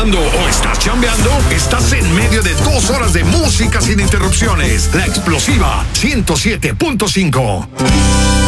manejando o estás chambeando, estás en medio de 2 horas de música sin interrupciones. La Explosiva 107.5.